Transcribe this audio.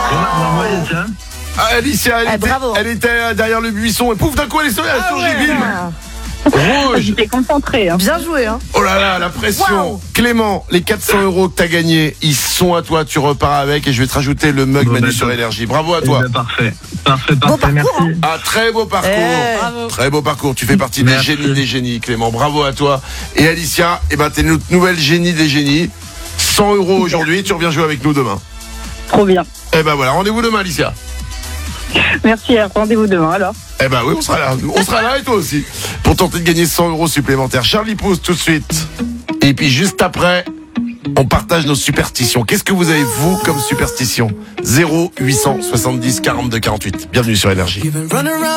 Bravo, Alicia. Ah, Alicia, elle était derrière le buisson et pouf, d'un coup, elle est surgit. Rouge. J'étais concentrée. Hein. Bien joué, hein. Oh là là, la pression. Wow. Clément, les 400 € que t'as gagnés, ils sont à toi. Tu repars avec et je vais te rajouter le mug Manu sur Énergie. Bravo à toi. Parfait, parcours, merci. hein. Ah, très beau parcours. Bravo. Très beau parcours. Tu fais partie des génies, Clément. Bravo à toi. Et Alicia, t'es notre nouvelle génie des génies. 100 € aujourd'hui. Tu reviens jouer avec nous demain. Trop bien. Eh ben voilà, rendez-vous demain, Alicia. Merci, rendez-vous demain alors. Eh ben oui, on sera là. On sera là et toi aussi. Pour tenter de gagner 100 € supplémentaires. Charlie Pouce tout de suite. Et puis juste après, on partage nos superstitions. Qu'est-ce que vous avez, vous, comme superstition? 0870 42 48. Bienvenue sur Énergie.